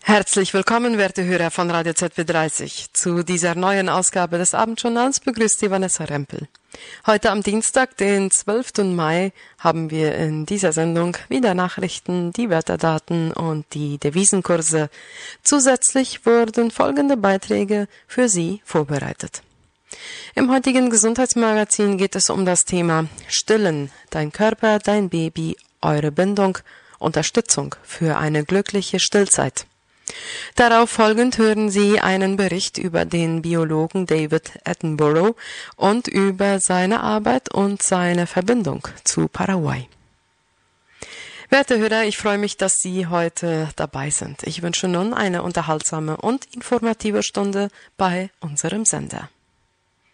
Herzlich willkommen, werte Hörer von Radio ZB30. Zu dieser neuen Ausgabe des Abendjournals begrüßt die Vanessa Rempel. Heute am Dienstag, den 12. Mai, haben wir in dieser Sendung wieder Nachrichten, die Wetterdaten und die Devisenkurse. Zusätzlich wurden folgende Beiträge für Sie vorbereitet. Im heutigen Gesundheitsmagazin geht es um das Thema Stillen, dein Körper, dein Baby, eure Bindung, Unterstützung für eine glückliche Stillzeit. Darauf folgend hören Sie einen Bericht über den Biologen David Attenborough und über seine Arbeit und seine Verbindung zu Paraguay. Werte Hörer, ich freue mich, dass Sie heute dabei sind. Ich wünsche nun eine unterhaltsame und informative Stunde bei unserem Sender.